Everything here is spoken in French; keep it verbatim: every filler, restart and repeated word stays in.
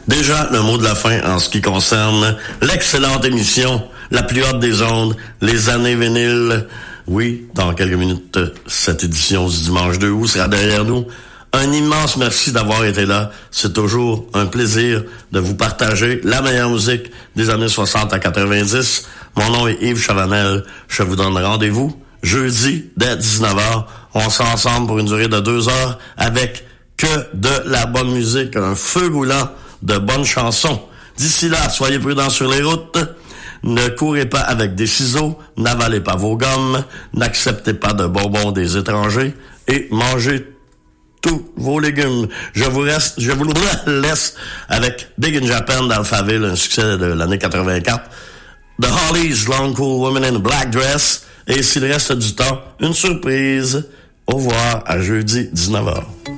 Déjà, le mot de la fin en ce qui concerne l'excellente émission, la plus haute des ondes, les années vinyles. Oui, dans quelques minutes, cette édition du dimanche deux août sera derrière nous. Un immense merci d'avoir été là. C'est toujours un plaisir de vous partager la meilleure musique des années soixante à quatre-vingt-dix. Mon nom est Yves Chavanel. Je vous donne rendez-vous jeudi dès dix-neuf heures. On sera ensemble pour une durée de deux heures avec que de la bonne musique, un feu roulant de bonnes chansons. D'ici là, soyez prudents sur les routes. Ne courez pas avec des ciseaux, n'avalez pas vos gommes, n'acceptez pas de bonbons des étrangers et mangez tous vos légumes. Je vous reste, je vous laisse avec Big in Japan d'Alphaville, un succès de l'année quatre-vingt-quatre. The Hollies, Long Cool Woman in a Black Dress. Et s'il reste du temps, une surprise. Au revoir, à jeudi dix-neuf heures.